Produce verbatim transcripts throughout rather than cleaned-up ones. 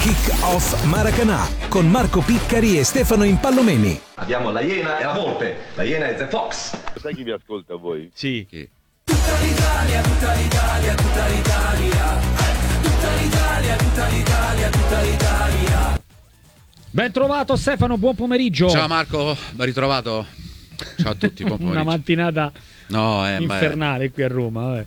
Kick-Off Maracanã con Marco Piccari e Stefano Impallomeni. Abbiamo la Iena e la Volpe. La Iena è The Fox. Sai chi vi ascolta voi? Sì. Chi? Tutta l'Italia, tutta l'Italia, tutta l'Italia. Tutta l'Italia, tutta l'Italia, tutta l'Italia. Ben trovato Stefano, buon pomeriggio. Ciao Marco, ben ritrovato. Ciao a tutti, buon pomeriggio. Una mattinata no, eh, infernale qui a Roma. Vabbè.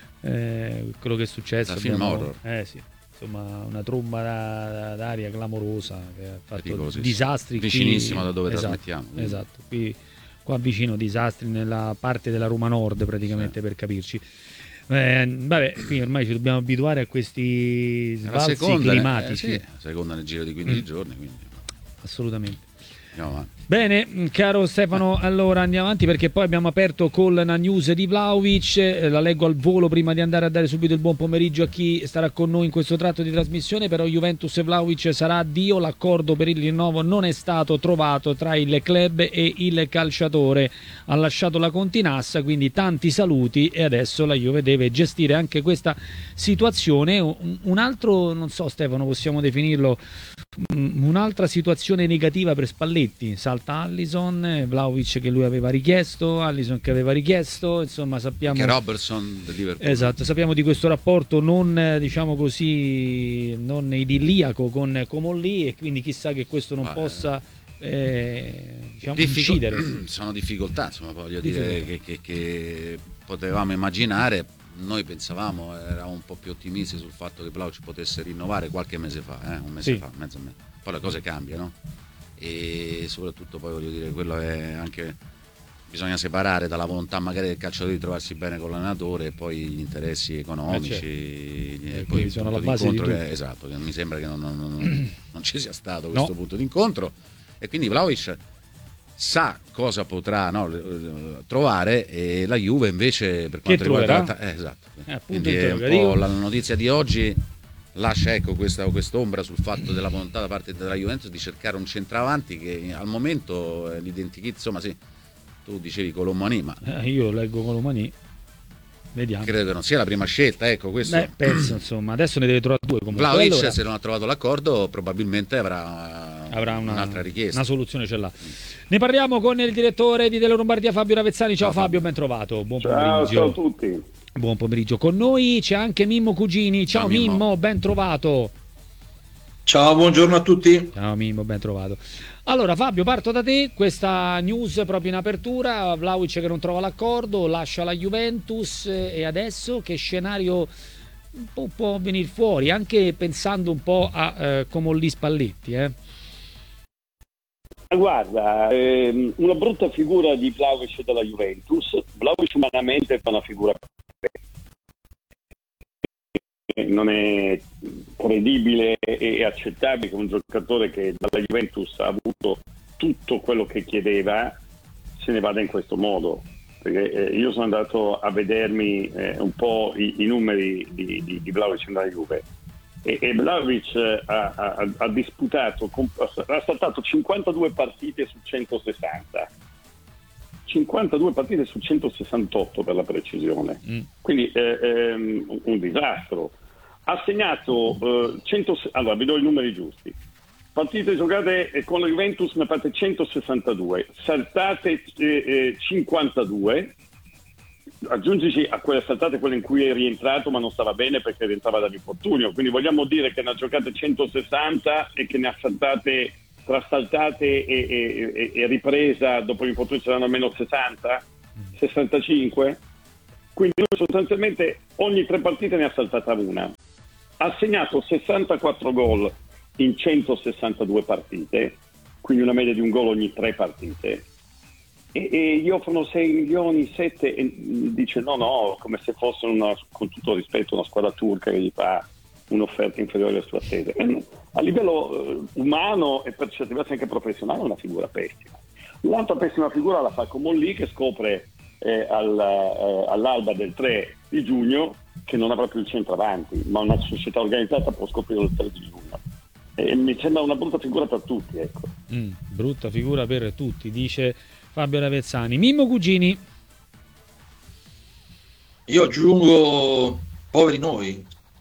Eh, quello che è successo. Da film abbiamo, horror. Eh sì. Insomma, una tromba da- d'aria clamorosa che ha fatto Pericolosi, disastri qui. vicinissimo da dove Esatto, trasmettiamo. quindi. Esatto, qui qua vicino disastri nella parte della Roma Nord praticamente, Sì. per capirci. Eh, vabbè, qui ormai ci dobbiamo abituare a questi È la sbalzi seconda, climatici. eh, sì, la seconda nel giro di quindici Mm. giorni, quindi Assolutamente. andiamo avanti. Bene, caro Stefano, allora andiamo avanti perché poi abbiamo aperto con la news di Vlahovic, eh, la leggo al volo prima di andare a dare subito il buon pomeriggio a chi starà con noi in questo tratto di trasmissione. Però Juventus e Vlahovic sarà addio, l'accordo per il rinnovo non è stato trovato tra il club e il calciatore, ha lasciato la Continassa, quindi tanti saluti e adesso la Juve deve gestire anche questa situazione. Un, un altro, non so Stefano, possiamo definirlo un'altra situazione negativa per Spalletti. Salta Alisson, Vlahovic che lui aveva richiesto, Alisson che aveva richiesto, insomma sappiamo Che Robertson del Liverpool. esatto, sappiamo di questo rapporto non eh, diciamo così non idilliaco con Comolli, e quindi chissà che questo non Ma, possa eh, diciamo, Difficol- incidere. Sono difficoltà, insomma, voglio Difficoltà. dire che, che- che potevamo immaginare. Noi pensavamo, eravamo un po' più ottimisti sul fatto che Vlahovic potesse rinnovare qualche mese fa, eh, un mese Sì. fa, mezzo mese. Poi le cose cambiano e soprattutto poi voglio dire, quello è anche, bisogna separare dalla volontà magari del calciatore di trovarsi bene con l'allenatore e poi gli interessi economici, Eh, certo. e Eh, poi che il sono punto alla base di d'incontro tutto. che, esatto, che mi sembra che non, non- non- non ci sia stato questo No. punto d'incontro, e quindi Vlahovic sa cosa potrà, no, eh, trovare, e la Juve invece per quanto riguarda troverà? la- eh, esatto. Eh, appunto Quindi è un interrogativo. po' la notizia di oggi lascia, ecco, questa quest'ombra sul fatto della volontà da parte della Juventus di cercare un centravanti che al momento eh, l'identikit, insomma, sì, tu dicevi Colomani, ma Eh, io lo leggo con Romani, vediamo. credo che non sia la prima scelta, ecco, questo. Beh, penso insomma, adesso ne deve trovare due comunque. Vlahovic, Allora, se non ha trovato l'accordo, probabilmente avrà, avrà una, un'altra richiesta. una soluzione, ce l'ha. Ne parliamo con il direttore di Tele Lombardia Fabio Ravezzani. Ciao, Ciao, Fabio, ben trovato. Buon Ciao, pomeriggio. ciao a tutti. Buon pomeriggio. Con noi c'è anche Mimmo Cugini. Ciao, Ciao, Mimmo. Mimmo. ben trovato. Ciao, buongiorno a tutti. Ciao Mimmo, ben trovato. Allora Fabio, parto da te, questa news proprio in apertura, Vlahovic che non trova l'accordo, lascia la Juventus, eh, e adesso che scenario può, può venire fuori, anche pensando un po' a eh, Comolli Spalletti, eh? Guarda, ehm, una brutta figura di Vlahovic della Juventus. Vlahovic umanamente fa una figura non è credibile e accettabile che un giocatore che dalla Juventus ha avuto tutto quello che chiedeva se ne vada in questo modo. Perché eh, io sono andato a vedermi eh, un po' i, i numeri di, di, di Vlahovic nella Juve, e, e Vlahovic eh, ha, ha, ha disputato, ha saltato cinquantadue partite su centosessanta, cinquantadue partite su centosessantotto per la precisione, Mm. quindi eh, ehm, un, un disastro. Ha segnato eh, cento, allora vi do i numeri giusti: partite giocate con la Juventus ne fate centosessantadue, saltate eh, eh, cinquantadue, aggiungici a quelle saltate quelle in cui è rientrato ma non stava bene perché rientrava dall'infortunio, quindi vogliamo dire che ne ha giocate centosessanta e che ne ha saltate, tra saltate e, e, e, e ripresa dopo l'infortunio saranno almeno sessanta, sessantacinque, quindi lui sostanzialmente ogni tre partite ne ha saltata una. Ha segnato sessantaquattro gol in centosessantadue partite, quindi una media di un gol ogni tre partite, e, e gli offrono sei milioni, sette, e dice no no, come se fosse una, con tutto rispetto, una squadra turca che gli fa un'offerta inferiore alle sue attese. E a livello eh, umano e per certi versi anche professionale è una figura pessima. L'altra pessima figura la fa Comolli, che scopre eh, al, eh, all'alba del tre di giugno che non ha proprio il centravanti, ma una società organizzata può scoprire il tre di giugno. E mi sembra una brutta figura per tutti, ecco. Mm, brutta figura per tutti, dice Fabio Ravezzani. Mimmo Cugini. Io aggiungo poveri noi,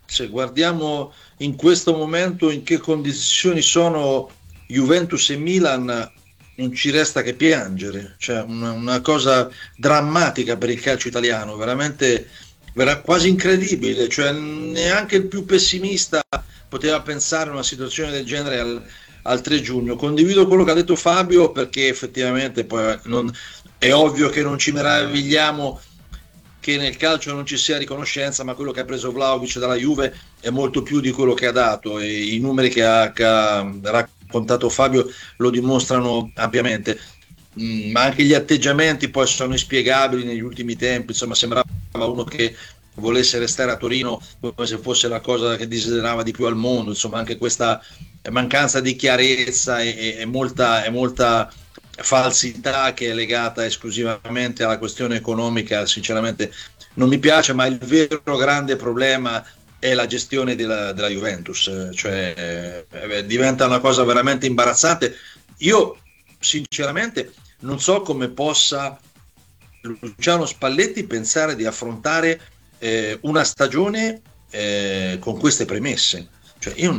se guardiamo in questo momento in che condizioni sono Juventus e Milan, non ci resta che piangere, cioè una, una cosa drammatica per il calcio italiano, veramente vera, quasi incredibile, cioè neanche il più pessimista poteva pensare a una situazione del genere al, al tre giugno. Condivido quello che ha detto Fabio, perché effettivamente poi non, è ovvio che non ci meravigliamo che nel calcio non ci sia riconoscenza, ma quello che ha preso Vlahovic dalla Juve è molto più di quello che ha dato, e i numeri che ha, che ha raccontato Fabio lo dimostrano ampiamente. Mm, ma anche gli atteggiamenti poi sono inspiegabili negli ultimi tempi, insomma sembrava uno che volesse restare a Torino come se fosse la cosa che desiderava di più al mondo, insomma anche questa mancanza di chiarezza e, e molta, e molta falsità che è legata esclusivamente alla questione economica, sinceramente non mi piace, ma il vero grande problema è la gestione della, della Juventus, cioè eh, diventa una cosa veramente imbarazzante. Io sinceramente non so come possa Luciano Spalletti pensare di affrontare eh, una stagione eh, con queste premesse, cioè io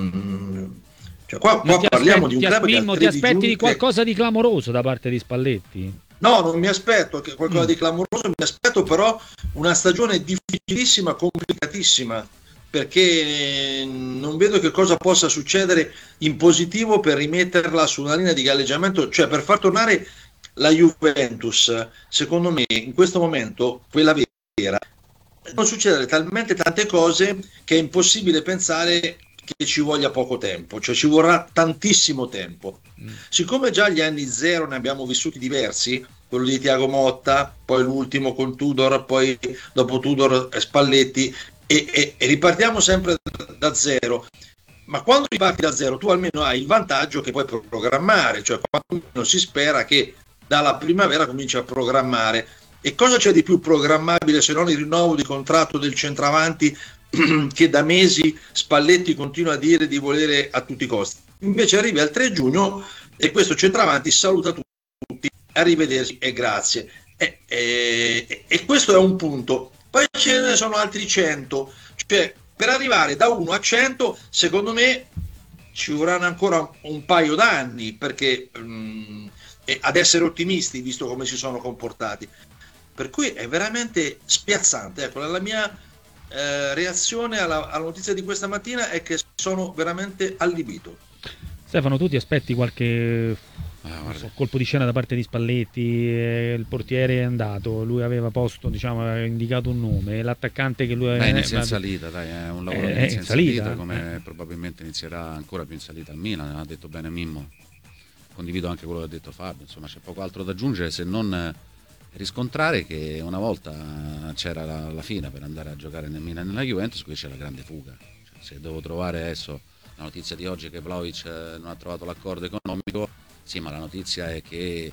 non Cioè qua, qua parliamo aspetti, di un club Mimmo, che ti aspetti di che... qualcosa di clamoroso da parte di Spalletti? No, non mi aspetto che qualcosa mm. di clamoroso, mi aspetto però una stagione difficilissima, complicatissima, perché non vedo che cosa possa succedere in positivo per rimetterla su una linea di galleggiamento, cioè per far tornare la Juventus. Secondo me in questo momento, quella vera, devono succedere talmente tante cose che è impossibile pensare che ci voglia poco tempo, cioè ci vorrà tantissimo tempo. Mm. Siccome già gli anni zero ne abbiamo vissuti diversi, quello di Thiago Motta, poi l'ultimo con Tudor, poi dopo Tudor Spalletti, e, e, e ripartiamo sempre da zero. Ma quando riparti da zero tu almeno hai il vantaggio che puoi programmare, cioè quando si spera che dalla primavera cominci a programmare. E cosa c'è di più programmabile se non il rinnovo di contratto del centravanti che da mesi Spalletti continua a dire di volere a tutti i costi? Invece arrivi al tre giugno e questo centravanti saluta tutti, arrivederci e grazie, e, e, e questo è un punto. Poi ce ne sono altri cento, cioè per arrivare da uno a cento secondo me ci vorranno ancora un paio d'anni, perché mh, ad essere ottimisti visto come si sono comportati, per cui è veramente spiazzante. Ecco, la mia Eh, reazione alla, alla notizia di questa mattina è che sono veramente allibito. Stefano, tu ti aspetti qualche ah, so, colpo di scena da parte di Spalletti? Eh, il portiere è andato, lui aveva posto, diciamo, aveva indicato un nome, l'attaccante che lui Beh, inizia in salita, dai, è un lavoro eh, che inizia in salita, salita, come eh. probabilmente inizierà ancora più in salita al Milan, ha detto bene Mimmo, condivido anche quello che ha detto Fabio, insomma c'è poco altro da aggiungere se non riscontrare che una volta c'era la, la fine per andare a giocare nel Milan e nella Juventus, qui c'è la grande fuga, cioè, se devo trovare adesso la notizia di oggi che Vlahovic non ha trovato l'accordo economico, sì, ma la notizia è che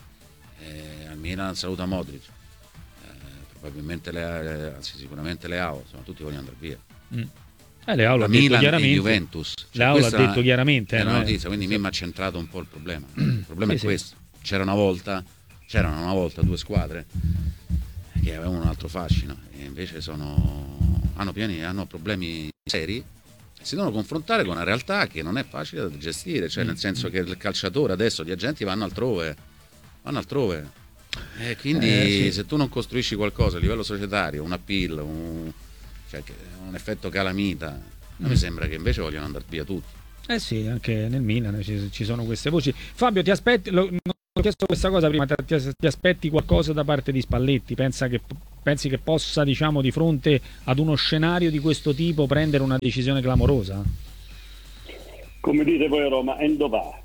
eh, al Milan saluta Modric, eh, probabilmente le, anzi sicuramente Leao, insomma tutti vogliono andare via. mm. eh, Leao l'ha detto Milan chiaramente, e Juventus, cioè, Leao l'ha detto chiaramente, è eh, una no, notizia, quindi sì. Mimmo ha centrato un po' il problema. Il problema sì, è sì. questo: c'era una volta c'erano una volta due squadre che avevano un altro fascino e invece sono hanno piani, hanno problemi seri, si devono confrontare con una realtà che non è facile da gestire, cioè nel senso che il calciatore adesso, gli agenti vanno altrove vanno altrove e quindi eh, sì. se tu non costruisci qualcosa a livello societario, un appeal, un, cioè un effetto calamita, a me mm. sembra che invece vogliono andare via tutti. Eh sì, anche nel Milan ci, ci sono queste voci. Fabio, ti aspetti, lo, non ho chiesto questa cosa prima, ti, ti aspetti qualcosa da parte di Spalletti? Pensa che, pensi che possa, diciamo, di fronte ad uno scenario di questo tipo prendere una decisione clamorosa? Come dite voi a Roma, endo va.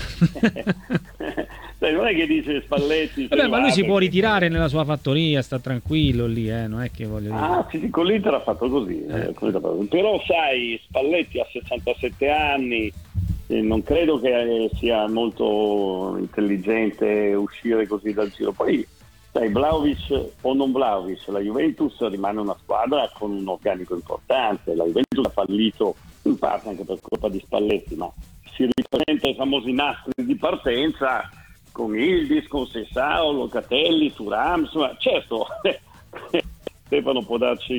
Dai, non è che dice Spalletti. Vabbè, ma lui si può perché... ritirare nella sua fattoria, sta tranquillo lì, eh, non è che voglio dire. Ah, sì, sì, con l'Inter ha fatto così. Eh. Eh, però sai, Spalletti ha sessantasette anni, eh, non credo che sia molto intelligente uscire così dal giro. Poi, sai, Vlahovic o non Vlahovic, la Juventus rimane una squadra con un organico importante. La Juventus ha fallito in parte anche per colpa di Spalletti, ma si ripresenta ai famosi nastri di partenza con Ildis, con Sessao, Locatelli, Thuram, insomma, certo Stefano può darci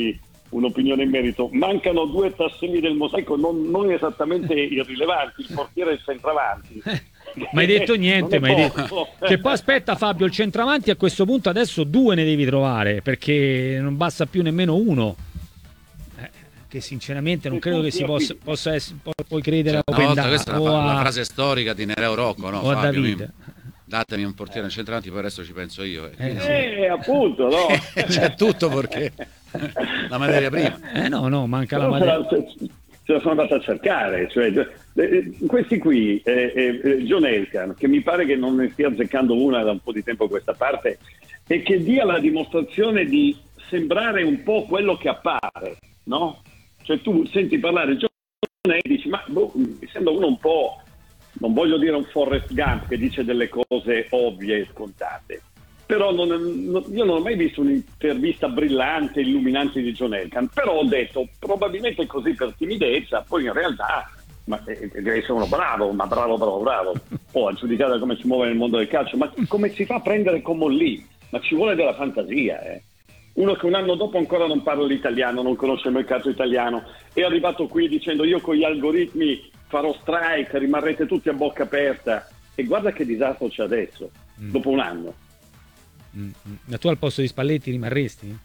un'opinione in merito. Mancano due tasselli del mosaico non, non esattamente irrilevanti, il portiere e il centravanti. Ma hai detto niente, ma hai detto. Che poi aspetta Fabio, il centravanti a questo punto adesso due ne devi trovare, perché non basta più nemmeno uno. Eh, che sinceramente non credo che si possa, possa essere, puoi credere cioè, a Open volta, questa è o la, a, la frase storica di Nereo Rocco, no? o a Fabio, David. Mi, datemi un portiere centravanti, poi il resto ci penso io. Eh, Eh, eh, appunto, no? C'è tutto perché la materia prima. Eh no, no, manca la Però materia. se la, se, se la sono andata a cercare, cioè, eh, questi qui, eh, eh, John Elkann, che mi pare che non ne stia azzeccando una da un po' di tempo a questa parte, e che dia la dimostrazione di sembrare un po' quello che appare, no? Cioè tu senti parlare John Elkann e dici, ma boh, mi sembra uno un po', non voglio dire un Forrest Gump che dice delle cose ovvie e scontate, però non, non, io non ho mai visto un'intervista brillante, illuminante di John Elkann, però ho detto probabilmente così per timidezza, poi in realtà ma, eh, deve essere uno bravo, ma bravo, bravo, bravo, o a giudicare da come si muove nel mondo del calcio, ma come si fa a prendere come lì? Ma ci vuole della fantasia, eh. Uno che un anno dopo ancora non parla l'italiano, non conosce il mercato italiano, è arrivato qui dicendo io con gli algoritmi farò strike, rimarrete tutti a bocca aperta, e guarda che disastro c'è adesso, mm. dopo un anno. Mm. Ma tu al posto di Spalletti rimarresti?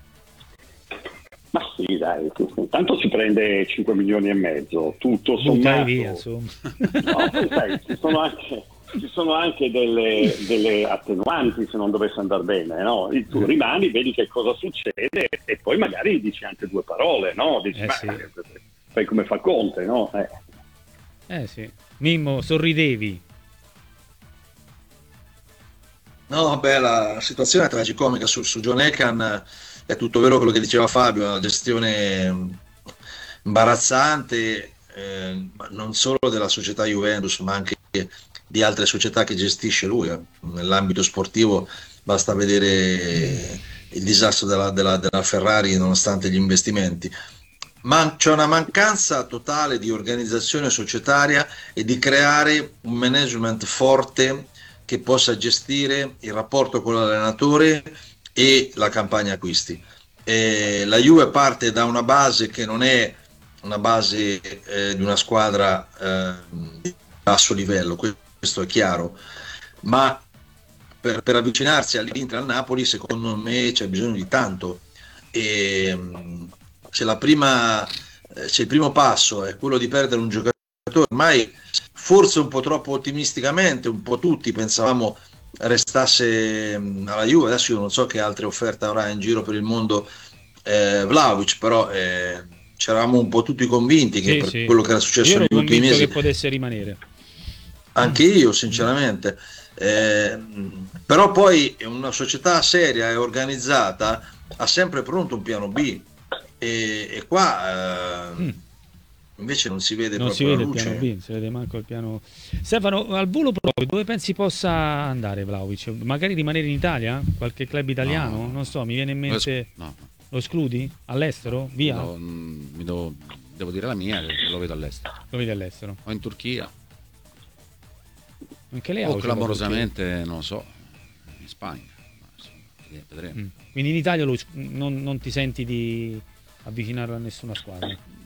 Ma sì, dai, tanto si prende cinque milioni e mezzo, tutto sommato. Via, insomma. No, poi sai, ci sono anche, ci sono anche delle, delle attenuanti se non dovesse andare bene, no? Tu rimani, vedi che cosa succede e poi magari dici anche due parole, no? Dici, eh, ma sì. fai come fa Conte, no? Eh. eh sì. Mimmo, sorridevi. No, beh, la situazione è tragicomica su, su John Elkann, è tutto vero quello che diceva Fabio, una gestione imbarazzante, eh, non solo della società Juventus, ma anche di altre società che gestisce lui. Nell'ambito sportivo basta vedere il disastro della, della, della Ferrari nonostante gli investimenti. Ma c'è una mancanza totale di organizzazione societaria e di creare un management forte che possa gestire il rapporto con l'allenatore e la campagna acquisti. E la Juve parte da una base che non è una base eh, di una squadra eh, di basso livello, questo è chiaro, ma per, per avvicinarsi all'Inter, al Napoli, secondo me c'è bisogno di tanto. E se la prima, se il primo passo è quello di perdere un giocatore, ormai forse un po' troppo ottimisticamente, un po' tutti pensavamo restasse alla Juve, adesso io non so che altre offerte avrà in giro per il mondo eh, Vlahovic, però eh, c'eravamo un po' tutti convinti che sì, per sì. quello che era successo negli ultimi mesi, che potesse rimanere. Anche io sinceramente, eh, però poi una società seria e organizzata ha sempre pronto un piano B e, e qua eh, mm. invece non si vede non proprio si vede la luce. il piano B, non si vede manco il piano. Stefano, al volo proprio, dove pensi possa andare Vlahovic? Magari rimanere in Italia? Qualche club italiano? No. Non so, mi viene in mente. No. Lo escludi? All'estero? Via? No, mi devo, devo dire la mia, che lo vedo all'estero. Lo vedi all'estero? O in Turchia. Anche lei o clamorosamente, non lo so, in Spagna. Vedremo. Mm. Quindi in Italia lo, non, non ti senti di avvicinarlo a nessuna squadra?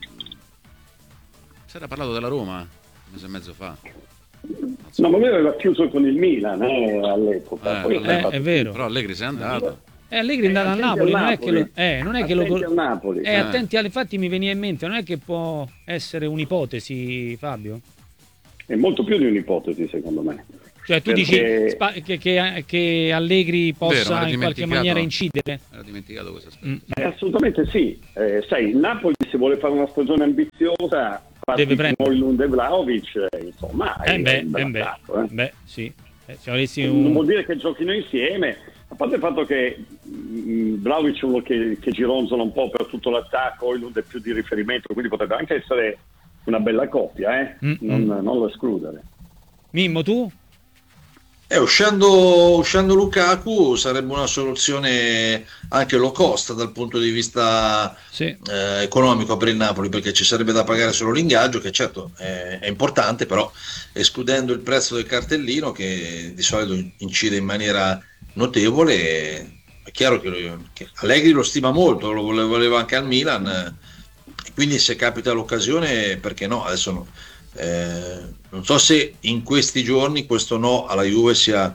Si era parlato della Roma un mese e mezzo fa. No, ma lui aveva chiuso con il Milan eh, all'epoca. Eh, Poi eh, fatto... è vero. Però Allegri si è andato. Eh, Allegri è andato Eh, a Napoli, non è che lo, eh, non è che lo al Napoli. eh, attenti alle, infatti mi veniva in mente, non è che può essere un'ipotesi, Fabio? È molto più di un'ipotesi, secondo me. Cioè tu Perché... dici spa- che, che, che Allegri possa Vero, in qualche maniera incidere? Era dimenticato questo aspetto. Mm. Eh, assolutamente sì. Eh, sai, il Napoli se vuole fare una stagione ambiziosa, deve prendere Højlund e Vlahovic, eh, insomma, eh è beh, un bel eh beh, attacco, eh. beh, sì. Eh, se avessi Non un... vuol dire che giochino insieme, a parte il fatto che mh, Vlahovic è uno che, che gironzola un po' per tutto l'attacco, Højlund è più di riferimento, quindi potrebbe anche essere una bella coppia, eh? Mm, non, mm. non lo escludere. Mimmo, tu? Eh, uscendo, uscendo Lukaku sarebbe una soluzione anche low cost dal punto di vista Sì. eh, economico per il Napoli, perché ci sarebbe da pagare solo l'ingaggio, che certo è, è importante, però escludendo il prezzo del cartellino che di solito incide in maniera notevole, è chiaro che, lo, che Allegri lo stima molto, lo voleva anche al Milan, eh, quindi se capita l'occasione, perché no? Adesso no. Eh, non so se in questi giorni questo no alla Juve sia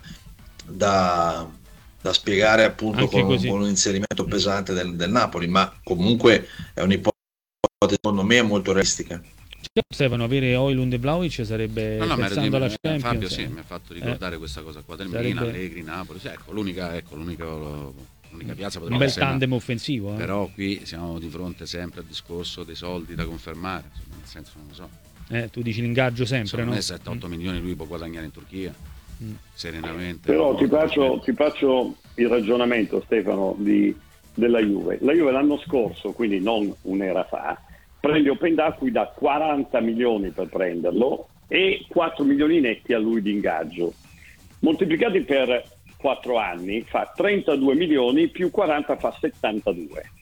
da, da spiegare appunto con, con un inserimento pesante del, del Napoli, ma comunque è un'ipotesi secondo me molto realistica. Stefano, avere Højlund e Vlahovic sarebbe no, no, pensando alla Champions. Fabio sì, mi ha fatto ricordare eh. questa cosa qua del sarebbe... Milan, Allegri, Napoli, sì, ecco, l'unica, ecco, l'unica, l'unica piazza potrebbe un bel essere tandem una... offensivo, eh. Però qui siamo di fronte sempre al discorso dei soldi da confermare, insomma, nel senso non lo so. Eh, tu dici l'ingaggio sempre, insomma, no? sette otto mm. milioni lui può guadagnare in Turchia mm. serenamente. Però ti faccio, ti faccio il ragionamento, Stefano, di, della Juve. La Juve l'anno scorso, quindi non un'era fa, prende Opendacqui da quaranta milioni per prenderlo e quattro milioni netti a lui di ingaggio. Moltiplicati per quattro anni fa trentadue milioni, più quaranta fa settantadue.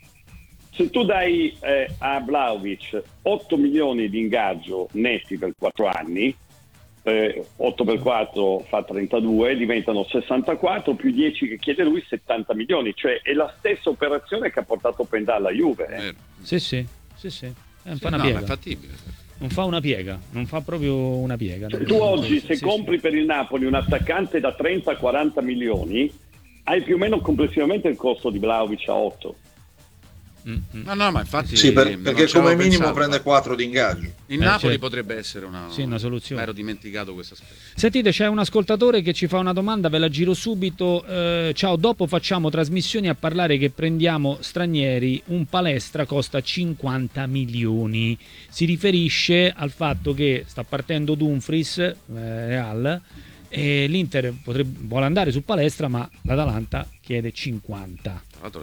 Se tu dai eh, a Vlahovic otto milioni di ingaggio netti per quattro anni, eh, otto per quattro fa trentadue, diventano sessantaquattro, più dieci che chiede lui, settanta milioni. Cioè è la stessa operazione che ha portato Pendà alla Juve. Eh. Sì, sì, sì, sì. Eh, sì, fa una no, piega. ma è fattibile. Non fa una piega, non fa proprio una piega. Cioè, tu oggi se sì, compri sì. per il Napoli un attaccante da trenta quaranta milioni, hai più o meno complessivamente il costo di Vlahovic a otto. Mm-hmm. No, no, ma infatti sì, per, perché come minimo pensato, prende quattro di ingaggio. Il eh, Napoli certo. potrebbe essere una, sì, una soluzione. Ero dimenticato questo aspetto. Sentite, c'è un ascoltatore che ci fa una domanda, ve la giro subito. Eh, ciao, dopo facciamo trasmissioni a parlare che prendiamo stranieri, un palestra costa cinquanta milioni. Si riferisce al fatto che sta partendo Dumfries, eh, Real, e l'Inter potrebbe, vuole andare su palestra, ma l'Atalanta chiede cinquanta.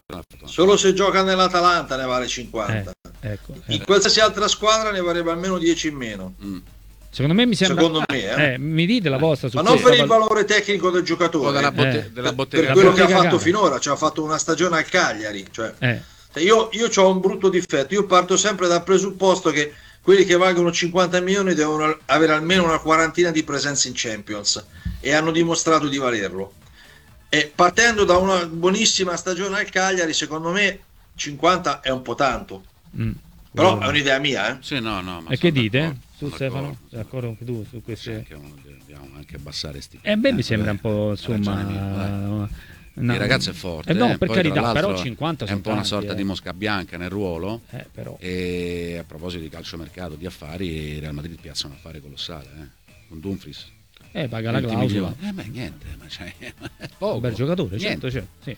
Solo se gioca nell'Atalanta ne vale cinquanta. Eh, ecco, in eh. qualsiasi altra squadra ne varrebbe almeno dieci in meno. Mm. Secondo me mi sembra. Secondo me, eh. Eh, mi dite la vostra su ma non questo. per il valore tecnico del giocatore, della botte- eh. della per, bottega per quello che ha bottega fatto Gaga. finora, cioè ha fatto una stagione al Cagliari. Cioè, Eh. io, io ho un brutto difetto, io parto sempre dal presupposto che quelli che valgono cinquanta milioni devono avere almeno una quarantina di presenze in Champions e hanno dimostrato di valerlo. E partendo da una buonissima stagione al Cagliari, secondo me cinquanta è un po' tanto. Mm. Però è un'idea mia, eh? Sì, no, no, ma e che dite? d'accordo, Tu Stefano? Sei d'accordo anche tu su queste? Sì, anche uno, dobbiamo anche abbassare sti Eh beh, mi eh, sembra un po', insomma, mio, no. il ragazzo è forte, eh, no, eh. per Poi, carità, tra però cinquanta è sono un po' una tanti, sorta eh. di mosca bianca nel ruolo. Eh, però. E a proposito di calciomercato, di affari, il Real Madrid piazza un affare colossale, eh? Con Dumfries. Eh, paga la clausola. Eh beh, niente, ma cioè, è poco. Un bel giocatore, Niente. certo, certo, sì.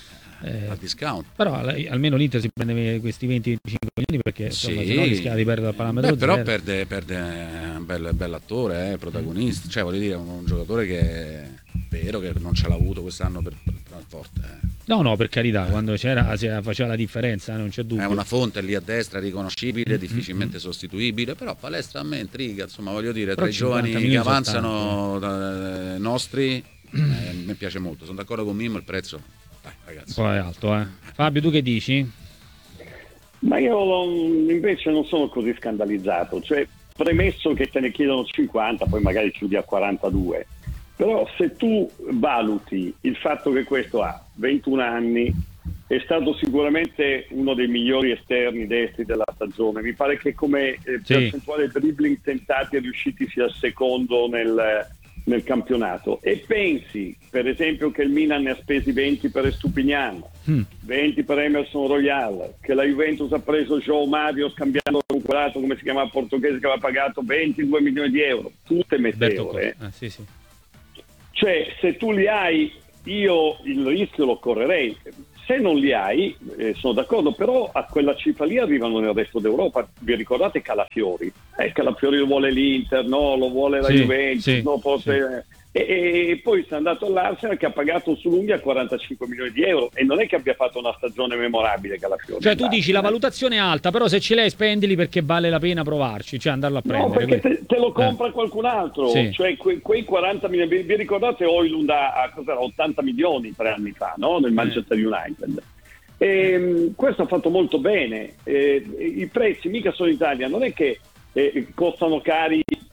Eh, a discount. Però almeno l'Inter si prende questi venti venticinque milioni perché insomma, Sì. se no rischia di perdere il parametro Beh, però zero. perde, perde un bel, bell'attore, eh, protagonista, cioè voglio dire un, un giocatore che è vero che non ce l'ha avuto quest'anno per, per, per forte. Eh. No, no, per carità, quando c'era si faceva la differenza, non c'è dubbio. È una fonte lì a destra riconoscibile, Mm, difficilmente mm, sostituibile, però palestra a me intriga, insomma voglio dire, Però tra i giovani cinquanta che milioni sono avanzano da, nostri, eh, mi piace molto, sono d'accordo con Mimmo, il prezzo, dai ragazzi. Poi è alto, eh. Fabio, tu che dici? Ma io invece non sono così scandalizzato, cioè premesso che te ne chiedono cinquanta, poi magari chiudi a quarantadue, però se tu valuti il fatto che questo ha ventuno anni, è stato sicuramente uno dei migliori esterni destri della stagione, mi pare che come eh, Sì. percentuale dribbling tentati e riusciti sia il secondo nel, nel campionato, e pensi per esempio che il Milan ne ha spesi venti per Estupinian, Mm. venti per Emerson Royal, che la Juventus ha preso João Mario scambiando con quell'altro, come si chiama, portoghese, che aveva pagato ventidue milioni di euro, tutte Alberto meteore. Costa. Ah, sì, sì. Cioè, se tu li hai, io il rischio lo correrei. Se non li hai, eh, sono d'accordo, però a quella cifra lì arrivano nel resto d'Europa. Vi ricordate Calafiori? Eh, Calafiori lo vuole l'Inter, no, lo vuole la Sì, Juventus, sì, no, forse... E, e poi si è andato all'Arsenal che ha pagato sull'unghia quarantacinque milioni di euro, e non è che abbia fatto una stagione memorabile Calafiori. Cioè tu dici la valutazione è alta, però se ce l'hai spendili perché vale la pena provarci, cioè andarlo a No, prendere. perché quindi- te, te lo compra Eh. qualcun altro, Sì. cioè que, quei quaranta milioni. Vi, vi ricordate Højlund a, a cos'era, ottanta milioni tre anni fa, no? Nel Manchester United. E, questo ha fatto molto bene. E, i prezzi mica sono in Italia, non è che eh, costano cari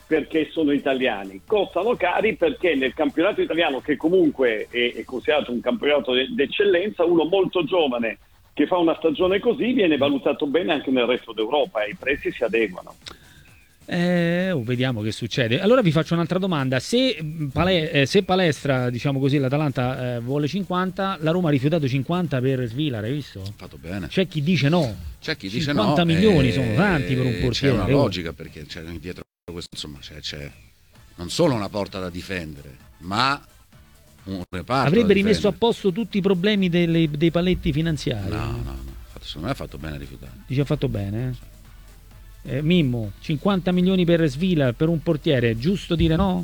perché sono italiani, costano cari perché nel campionato italiano, che comunque è, è considerato un campionato d'eccellenza, uno molto giovane che fa una stagione così viene valutato bene anche nel resto d'Europa e i prezzi si adeguano. Eh, oh, vediamo che succede. Allora vi faccio un'altra domanda: se, pale- eh, se Palestra, diciamo così, l'Atalanta eh, vuole cinquanta, la Roma ha rifiutato cinquanta per Svilar, hai visto? Fatto bene. C'è chi dice no. C'è chi dice cinquanta no. milioni eh, sono tanti per un portiere. C'è una logica, perché c'è dietro questo, insomma, c'è, c'è non solo una porta da difendere, ma un reparto. Avrebbe rimesso a posto tutti i problemi delle, dei paletti finanziari. No, no, no. Secondo me ha fatto bene a rifiutare. Dice ha fatto bene, eh? Eh, Mimmo, cinquanta milioni per Svilar, per un portiere, è giusto dire no?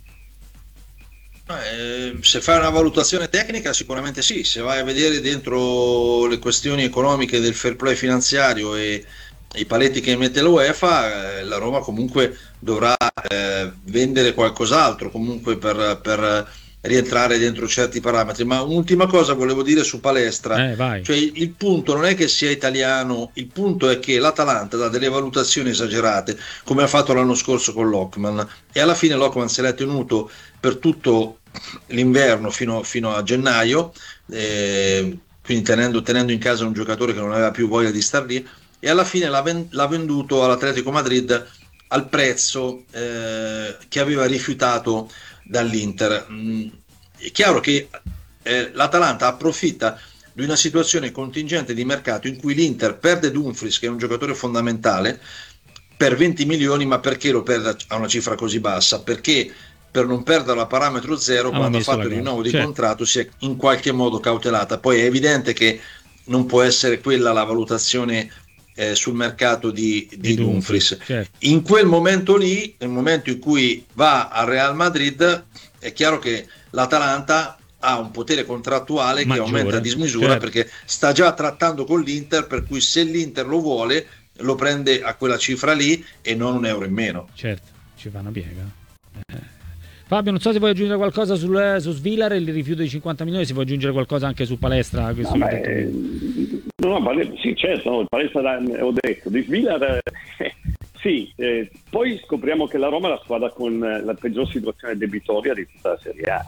Eh, se fai una valutazione tecnica sicuramente sì, se vai a vedere dentro le questioni economiche del fair play finanziario e i paletti che mette l'UEFA, eh, la Roma comunque dovrà eh, vendere qualcos'altro comunque per, per rientrare dentro certi parametri. Ma un'ultima cosa volevo dire su Palestra, eh, vai. Cioè il, il punto non è che sia italiano, il punto è che l'Atalanta dà delle valutazioni esagerate, come ha fatto l'anno scorso con Lockman, e alla fine Lockman se l'è tenuto per tutto l'inverno fino, fino a gennaio, eh, quindi tenendo, tenendo in casa un giocatore che non aveva più voglia di star lì, e alla fine l'ha, ven- l'ha venduto all'Atletico Madrid al prezzo eh, che aveva rifiutato dall'Inter. Mm, è chiaro che eh, l'Atalanta approfitta di una situazione contingente di mercato in cui l'Inter perde Dumfries, che è un giocatore fondamentale, per venti milioni, ma perché lo perde a una cifra così bassa? Perché per non perderlo a parametro zero, ah, quando ha fatto il rinnovo di certo. contratto si è in qualche modo cautelata. Poi è evidente che non può essere quella la valutazione eh, sul mercato di, di, di Dumfries. Certo. In quel momento lì, nel momento in cui va al Real Madrid, è chiaro che l'Atalanta ha un potere contrattuale maggiore, che aumenta a dismisura, certo. perché sta già trattando con l'Inter, per cui se l'Inter lo vuole lo prende a quella cifra lì e non un euro in meno. Certo, ci fa una piega. Eh. Fabio, non so se vuoi aggiungere qualcosa sul, su Svilar, il rifiuto di cinquanta milioni, se vuoi aggiungere qualcosa anche su Palestra. Questo no, beh, no, no, sì, certo, no, Palestra ho detto, di Svilar eh, sì, eh, poi scopriamo che la Roma è la squadra con la peggior situazione debitoria di tutta la Serie A.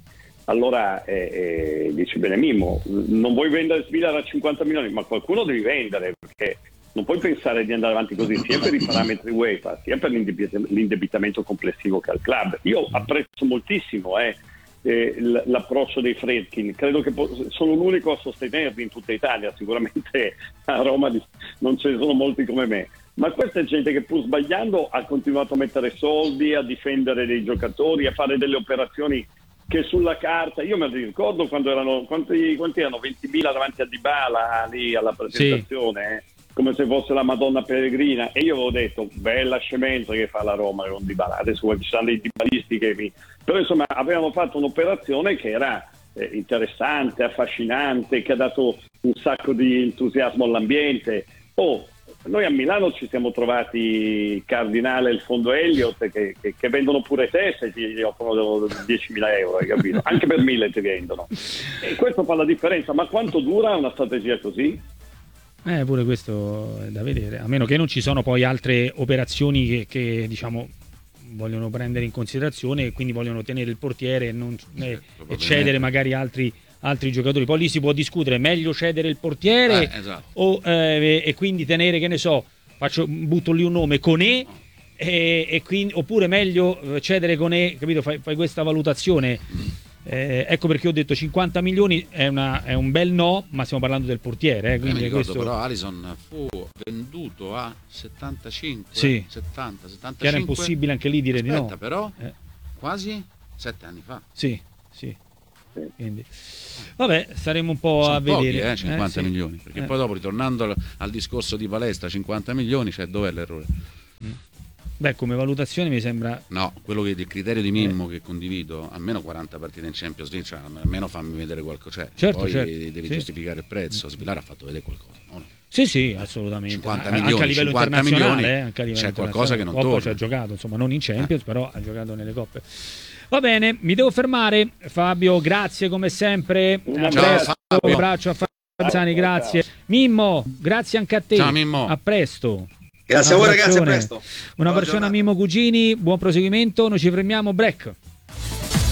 Allora eh, eh, dice bene Mimmo, non vuoi vendere Svilar a cinquanta milioni, ma qualcuno devi vendere, perché non puoi pensare di andare avanti così, sia per i parametri UEFA, sia per l'indebitamento complessivo che ha il club. Io apprezzo moltissimo eh, eh, l'approccio dei Friedkin, credo che sono l'unico a sostenerli in tutta Italia, sicuramente a Roma non ce ne sono molti come me, ma questa è gente che pur sbagliando ha continuato a mettere soldi, a difendere dei giocatori, a fare delle operazioni che sulla carta, io me li ricordo quando erano, quanti, quanti erano ventimila davanti a Dybala lì alla presentazione, sì. eh? come se fosse la Madonna Peregrina, e io avevo detto bella scemenza che fa la Roma con Dybala, adesso ci sono dei dybalisti che mi... però insomma avevano fatto un'operazione che era eh, interessante, affascinante, che ha dato un sacco di entusiasmo all'ambiente. Oh, noi a Milano ci siamo trovati Cardinale e il Fondo Elliott che, che, che vendono pure te se ti offrono diecimila euro, hai capito? Anche per mille ti vendono, e questo fa la differenza. Ma quanto dura una strategia così? Eh, pure questo è da vedere, a meno che non ci sono poi altre operazioni che, che diciamo vogliono prendere in considerazione e quindi vogliono tenere il portiere e non eh, e cedere magari altri, altri giocatori. Poi lì si può discutere, meglio cedere il portiere eh, esatto. o, eh, e quindi tenere, che ne so, faccio, butto lì un nome, Koné, e, e quindi, oppure meglio cedere Koné, capito? Fai, fai questa valutazione. Eh, ecco perché ho detto cinquanta milioni è, una, è un bel no, ma stiamo parlando del portiere, eh, quindi mi ricordo, questo... però Alisson fu venduto a settantacinque, sì. settanta, settantacinque, che era impossibile anche lì dire aspetta, di no, però eh. quasi sette anni fa. Sì, sì. Quindi, vabbè, staremo un po' sono a pochi, vedere eh, cinquanta eh, sì. milioni, perché eh. poi dopo ritornando al, al discorso di Palestra, cinquanta milioni, cioè dov'è l'errore? Mm. Beh, come valutazione mi sembra... No, quello che il criterio di Mimmo eh. che condivido, almeno quaranta partite in Champions League, cioè, almeno fammi vedere qualcosa, cioè, certo, poi certo. devi sì. giustificare il prezzo. Svilar ha fatto vedere qualcosa, no? Sì, sì, assolutamente. cinquanta anche milioni, a livello cinquanta internazionale, milioni, eh, anche a livello c'è qualcosa che non torna. torna. Ci ha giocato, insomma, non in Champions, eh. però ha giocato nelle coppe. Va bene, mi devo fermare. Fabio, grazie come sempre. Ciao, Ciao, Fabio. un abbraccio a Fabio Panzani, grazie. Mimmo, grazie anche a te. Ciao Mimmo. A presto. Grazie Un a voi ragazzi, a abbraccione. presto. Un Buona abbraccione a giornata. Mimmo Cugini, buon proseguimento, noi ci fermiamo, break.